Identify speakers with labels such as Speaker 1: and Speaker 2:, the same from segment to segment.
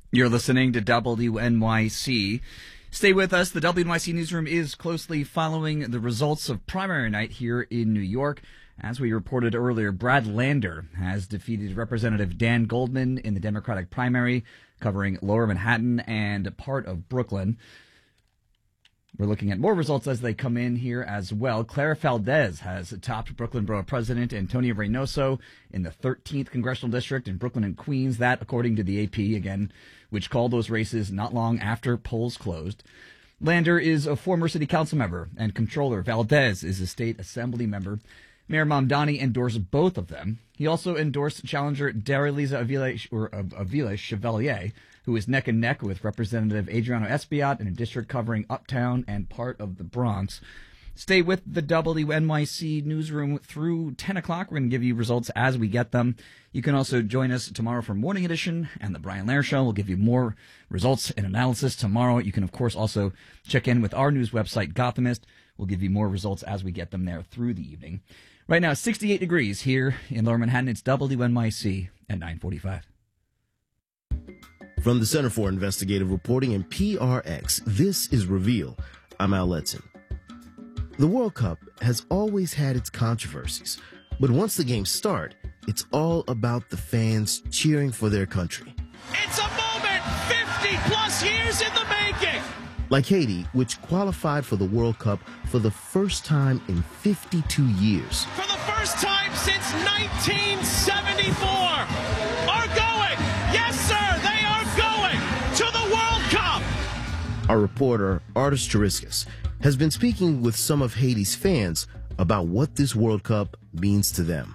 Speaker 1: You're listening to WNYC. Stay with us. The WNYC newsroom is closely following the results of primary night here in New York. As we reported earlier, Brad Lander has defeated Representative Dan Goldman in the Democratic primary, covering Lower Manhattan and part of Brooklyn. We're looking at more results as they come in here as well. Clara Valdez has topped Brooklyn Borough President Antonio Reynoso in the 13th Congressional District in Brooklyn and Queens. That, according to the AP, again, which called those races not long after polls closed. Lander is a former city council member and controller. Valdez is a state assembly member. Mayor Mamdani endorsed both of them. He also endorsed challenger Daraliza Avila Chevalier, who is neck and neck with Representative Adriano Espaillat in a district covering Uptown and part of the Bronx. Stay with the WNYC newsroom through 10 o'clock. We're going to give you results as we get them. You can also join us tomorrow for Morning Edition and the Brian Lehrer Show. We'll give you more results and analysis tomorrow. You can, of course, also check in with our news website, Gothamist. We'll give you more results as we get them there through the evening. Right now, 68 degrees here in Lower Manhattan. It's WNYC at 9:45.
Speaker 2: From the Center for Investigative Reporting and PRX, this is Reveal. I'm Al Letson. The World Cup has always had its controversies, but once the games start, it's all about the fans cheering for their country.
Speaker 3: It's a moment 50-plus years in the making!
Speaker 2: Like Haiti, which qualified for the World Cup for the first time in 52 years.
Speaker 3: For the first time since 1974, are going, yes sir, they are going to the World Cup!
Speaker 2: Our reporter, Artis Chariskas, has been speaking with some of Haiti's fans about what this World Cup means to them.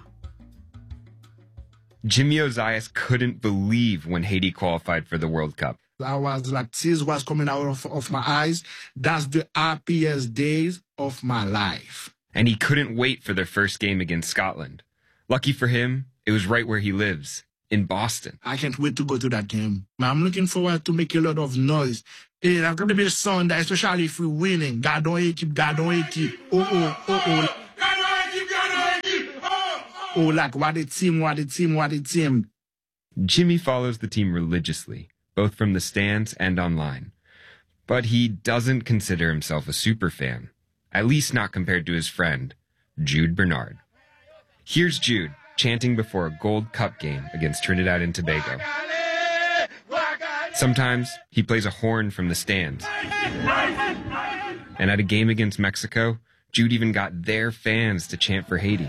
Speaker 4: Jimmy Ozias couldn't believe when Haiti qualified for the World Cup.
Speaker 5: I was like, tears was coming out of my eyes. That's the happiest days of my life.
Speaker 4: And he couldn't wait for their first game against Scotland. Lucky for him, it was right where he lives, in Boston.
Speaker 5: I can't wait to go to that game. I'm looking forward to make a lot of noise. There's going to be a song that, especially if we're winning. God don't hate keep, God don't hate keep. Oh, oh, oh, oh. God don't hate keep, God don't hate keep. Oh, oh. Oh, like what a team, what a team, what a team.
Speaker 4: Jimmy follows the team religiously, both from the stands and online. But he doesn't consider himself a super fan, at least not compared to his friend, Jude Bernard. Here's Jude chanting before a Gold Cup game against Trinidad and Tobago. Sometimes he plays a horn from the stands. And at a game against Mexico, Jude even got their fans to chant for Haiti.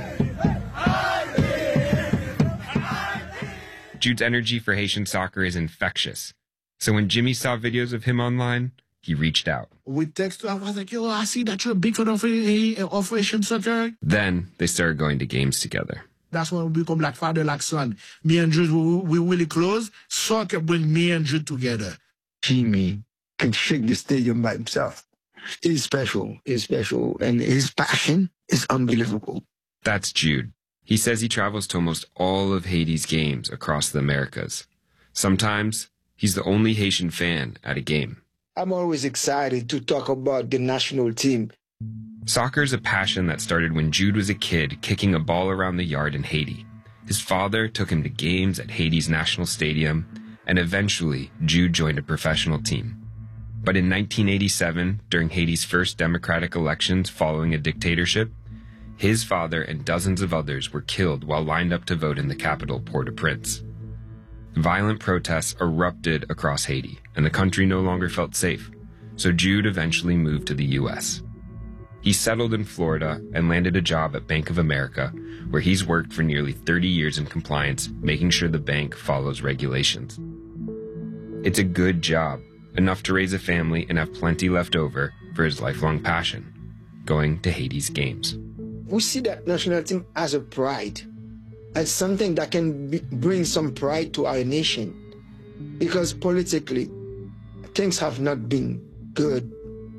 Speaker 4: Jude's energy for Haitian soccer is infectious. So when Jimmy saw videos of him online, he reached out.
Speaker 5: We texted, I was like, yo, I see that you're a big fan of Haitian soccer.
Speaker 4: Then they started going to games together.
Speaker 5: That's when we become like father, like son. Me and Jude, we really close. Soccer bring me and Jude together.
Speaker 6: Jimmy can shake the stadium by himself. It's special. It's special. And his passion is unbelievable.
Speaker 4: That's Jude. He says he travels to almost all of Haiti's games across the Americas. Sometimes he's the only Haitian fan at a game.
Speaker 6: I'm always excited to talk about the national team.
Speaker 4: Soccer is a passion that started when Jude was a kid kicking a ball around the yard in Haiti. His father took him to games at Haiti's national stadium, and eventually Jude joined a professional team. But in 1987, during Haiti's first democratic elections following a dictatorship, his father and dozens of others were killed while lined up to vote in the capital, Port-au-Prince. Violent protests erupted across Haiti, and the country no longer felt safe, so Jude eventually moved to the U.S. He settled in Florida and landed a job at Bank of America, where he's worked for nearly 30 years in compliance, making sure the bank follows regulations. It's a good job, enough to raise a family and have plenty left over for his lifelong passion, going to Haiti's games.
Speaker 6: We see that national team as a pride, as something that can bring some pride to our nation. Because politically, things have not been good.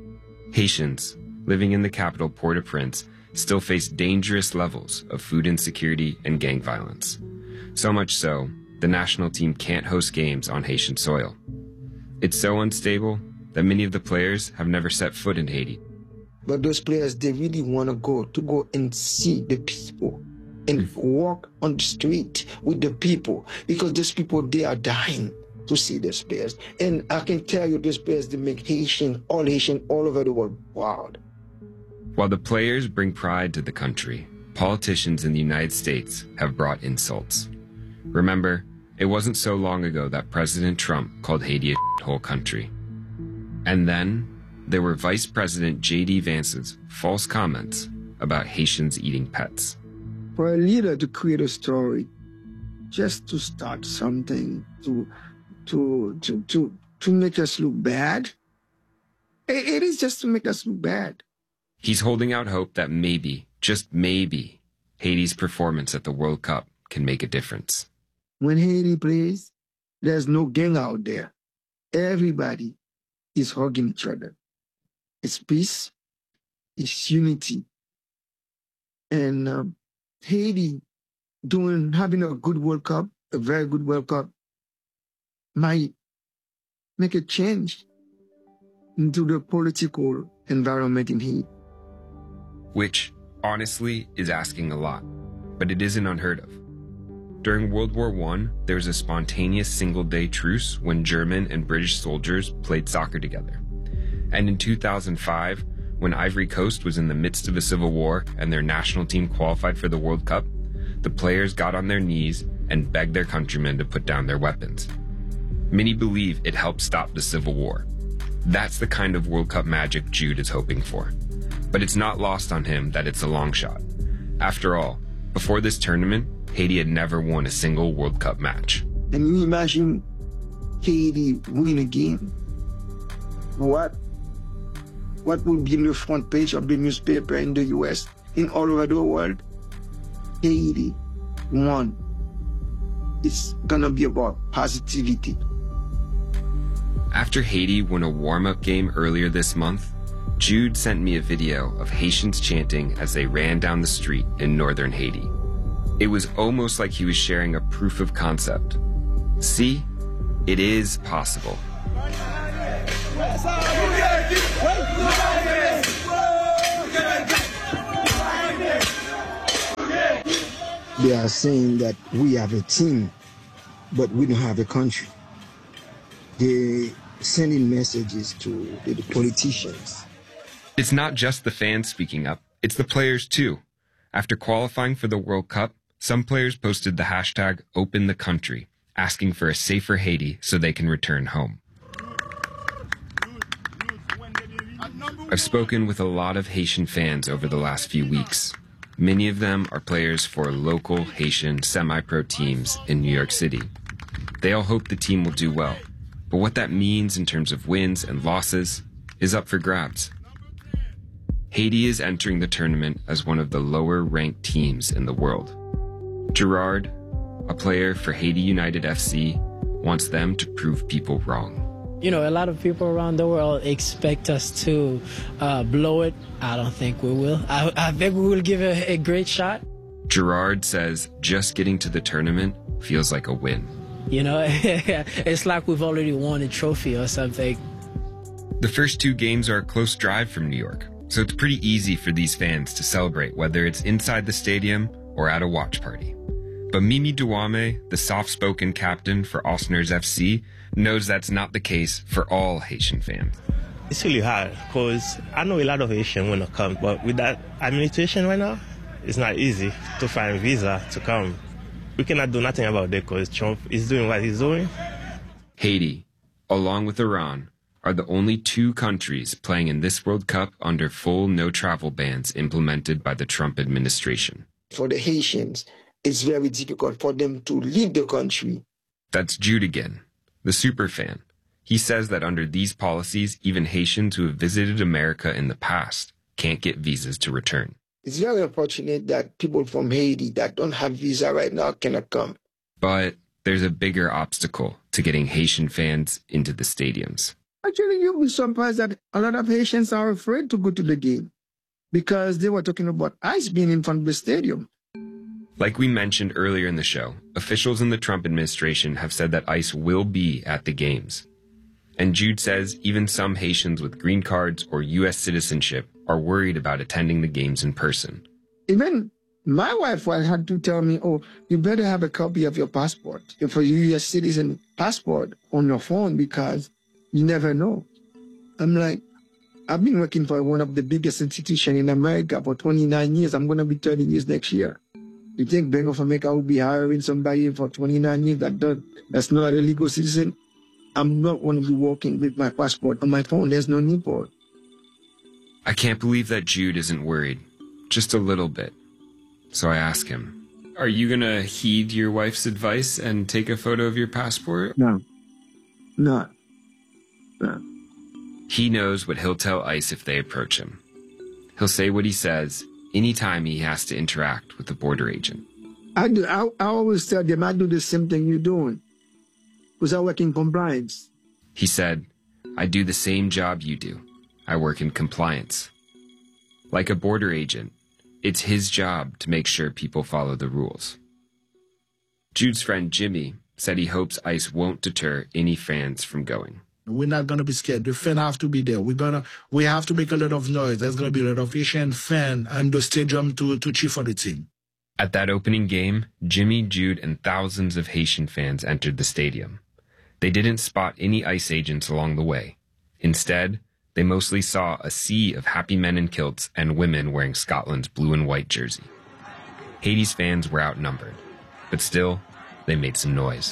Speaker 4: Haitians living in the capital, Port-au-Prince, still face dangerous levels of food insecurity and gang violence. So much so, the national team can't host games on Haitian soil. It's so unstable that many of the players have never set foot in Haiti.
Speaker 6: But those players, they really want to go and see the people and walk on the street with the people, because those people, they are dying. to see these players. And I can tell you, these players, they make Haitian all over the world proud.
Speaker 4: While the players bring pride to the country, politicians in the United States have brought insults. Remember, it wasn't so long ago that President Trump called Haiti a shithole country. And then there were Vice President J.D. Vance's false comments about Haitians eating pets.
Speaker 6: For a leader to create a story, just to start something, to make us look bad, it is just to make us look bad.
Speaker 4: He's holding out hope that maybe, just maybe, Haiti's performance at the World Cup can make a difference.
Speaker 6: When Haiti plays, there's no gang out there. Everybody is hugging each other. It's peace, it's unity. And Haiti having a good World Cup, a very good World Cup, might make a change into the political environment in Haiti.
Speaker 4: Which, honestly, is asking a lot, but it isn't unheard of. During World War I, there was a spontaneous single-day truce when German and British soldiers played soccer together. And in 2005, when Ivory Coast was in the midst of a civil war and their national team qualified for the World Cup, the players got on their knees and begged their countrymen to put down their weapons. Many believe it helped stop the civil war. That's the kind of World Cup magic Jude is hoping for. But it's not lost on him that it's a long shot. After all, before this tournament, Haiti had never won a single World Cup match.
Speaker 6: And you imagine Haiti win a game. What would be in the front page of the newspaper in the US, in all over the world? Haiti won. It's gonna be about positivity.
Speaker 4: After Haiti won a warm-up game earlier this month, Jude sent me a video of Haitians chanting as they ran down the street in northern Haiti. It was almost like he was sharing a proof of concept. See, it is possible.
Speaker 6: They are saying that we have a team, but we don't have a country. They're sending messages to the politicians.
Speaker 4: It's not just the fans speaking up, it's the players too. After qualifying for the World Cup, some players posted the hashtag #OpenTheCountry, asking for a safer Haiti so they can return home. I've spoken with a lot of Haitian fans over the last few weeks. Many of them are players for local Haitian semi-pro teams in New York City. They all hope the team will do well, but what that means in terms of wins and losses is up for grabs. Haiti is entering the tournament as one of the lower-ranked teams in the world. Gerard, a player for Haiti United FC, wants them to prove people wrong.
Speaker 7: You know, a lot of people around the world expect us to blow it. I don't think we will. I think we will give it a great shot.
Speaker 4: Gerard says just getting to the tournament feels like a win.
Speaker 7: You know, it's like we've already won a trophy or something.
Speaker 4: The first two games are a close drive from New York, so it's pretty easy for these fans to celebrate whether it's inside the stadium or at a watch party. But Mimi Douame, the soft-spoken captain for Osners FC, knows that's not the case for all Haitian fans.
Speaker 8: It's really hard because I know a lot of Haitians want to come, but with that administration right now, it's not easy to find visa to come. We cannot do nothing about it because Trump is doing what he's doing.
Speaker 4: Haiti, along with Iran, are the only two countries playing in this World Cup under full no-travel bans implemented by the Trump administration.
Speaker 6: For the Haitians, it's very difficult for them to leave the country.
Speaker 4: That's Jude again, the superfan. He says that under these policies, even Haitians who have visited America in the past can't get visas to return.
Speaker 6: It's very unfortunate that people from Haiti that don't have visa right now cannot come.
Speaker 4: But there's a bigger obstacle to getting Haitian fans into the stadiums.
Speaker 6: Actually, you'll be surprised that a lot of Haitians are afraid to go to the game because they were talking about ICE being in front of the stadium.
Speaker 4: Like we mentioned earlier in the show, officials in the Trump administration have said that ICE will be at the games. And Jude says even some Haitians with green cards or U.S. citizenship are worried about attending the games in person.
Speaker 6: Even My wife had to tell me, oh, you better have a copy of your passport, for your U.S. citizen passport on your phone because you never know. I'm like, I've been working for one of the biggest institutions in America for 29 years. I'm going to be 30 years next year. You think Bank of America will be hiring somebody for 29 years that's not a legal citizen? I'm not going to be working with my passport on my phone. There's no need for it.
Speaker 4: I can't believe that Jude isn't worried. Just a little bit. So I ask him, are you going to heed your wife's advice and take a photo of your passport?
Speaker 6: No.
Speaker 4: He knows what he'll tell ICE if they approach him. He'll say what he says anytime he has to interact with the border agent.
Speaker 6: I always tell them I do the same thing you're doing because I work in compliance.
Speaker 4: He said, I do the same job you do. I work in compliance. Like a border agent, it's his job to make sure people follow the rules. Jude's friend Jimmy said he hopes ICE won't deter any fans from going.
Speaker 5: We're not going to be scared. The fans have to be there. We have to make a lot of noise. There's going to be a lot of Asian fans and the stadium to cheer for the team.
Speaker 4: At that opening game, Jimmy, Jude, and thousands of Haitian fans entered the stadium. They didn't spot any ICE agents along the way. Instead, they mostly saw a sea of happy men in kilts and women wearing Scotland's blue and white jersey. Haiti's fans were outnumbered, but still, they made some noise.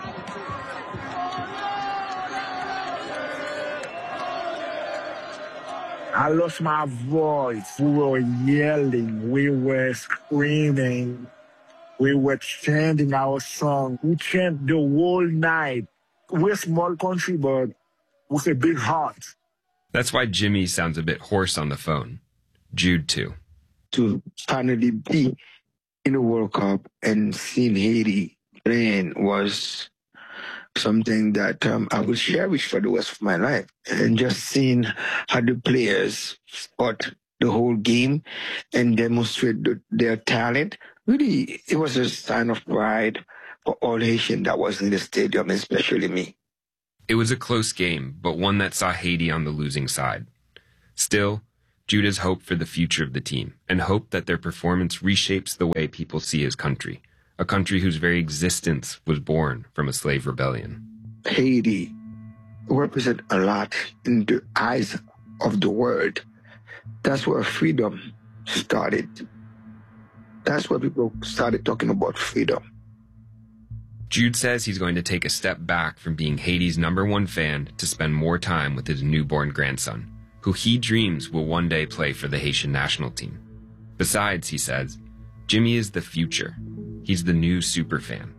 Speaker 5: I lost my voice. We were yelling. We were screaming. We were chanting our song. We chanted the whole night. We're a small country, but with a big heart.
Speaker 4: That's why Jimmy sounds a bit hoarse on the phone. Jude, too.
Speaker 6: To finally be in the World Cup and seeing Haiti playing was something that I will cherish for the rest of my life. And just seeing how the players fought the whole game and demonstrate their talent, really, it was a sign of pride for all Haitians that was in the stadium, especially me.
Speaker 4: It was a close game, but one that saw Haiti on the losing side. Still, Jude has hope for the future of the team and hope that their performance reshapes the way people see his country, a country whose very existence was born from a slave rebellion.
Speaker 6: Haiti represents a lot in the eyes of the world. That's where freedom started. That's where people started talking about freedom.
Speaker 4: Jude says he's going to take a step back from being Haiti's #1 fan to spend more time with his newborn grandson, who he dreams will one day play for the Haitian national team. Besides, he says, Jimmy is the future. He's the new superfan.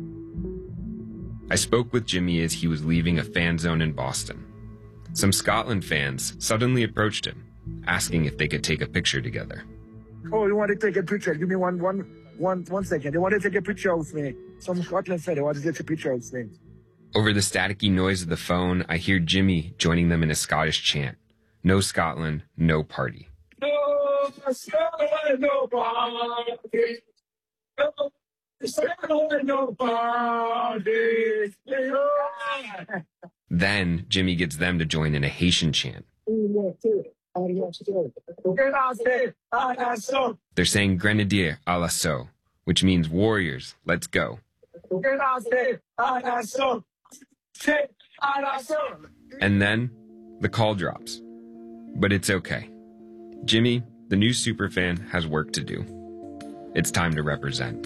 Speaker 4: I spoke with Jimmy as he was leaving a fan zone in Boston. Some Scotland fans suddenly approached him, asking if they could take a picture together.
Speaker 5: Oh, you want to take a picture? Give me one second. They want to take a picture of me. Some Scotland said they want to take a picture of me.
Speaker 4: Over the staticky noise of the phone, I hear Jimmy joining them in a Scottish chant. No Scotland, no party.
Speaker 5: No Scotland, no party. No Scotland, no party.
Speaker 4: Then Jimmy gets them to join in a Haitian chant. They're saying Grenadier à l'assaut, which means warriors, let's go. And then the call drops. But it's okay. Jimmy, the new superfan, has work to do. It's time to represent.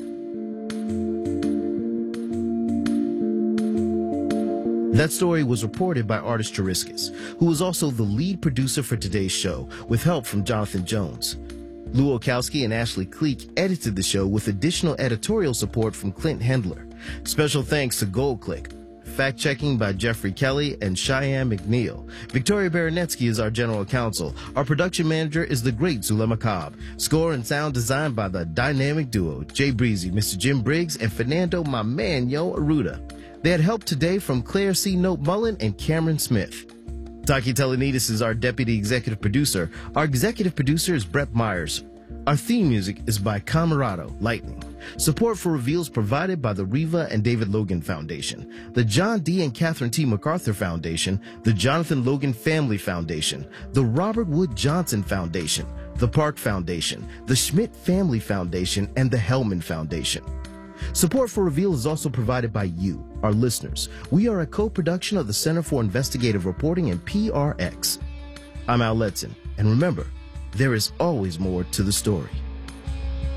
Speaker 2: That story was reported by artist Chariscus, who was also the lead producer for today's show, with help from Jonathan Jones. Lou Okowski and Ashley Cleek edited the show with additional editorial support from Clint Hendler. Special thanks to GoldClick. Fact-checking by Jeffrey Kelly and Cheyenne McNeil. Victoria Baranetsky is our general counsel. Our production manager is the great Zulema Cobb. Score and sound designed by the dynamic duo, Jay Breezy, Mr. Jim Briggs, and Fernando my man, Yo Aruda. They had help today from Claire C. Note Mullen and Cameron Smith. Taki Telenidis is our deputy executive producer. Our executive producer is Brett Myers. Our theme music is by Camerado Lightning. Support for Reveals provided by the Reva and David Logan Foundation, the John D. and Catherine T. MacArthur Foundation, the Jonathan Logan Family Foundation, the Robert Wood Johnson Foundation, the Park Foundation, the Schmidt Family Foundation, and the Hellman Foundation. Support for Reveal is also provided by you, our listeners. We are a co-production of the Center for Investigative Reporting and PRX. I'm Al Letson, and remember, there is always more to the story.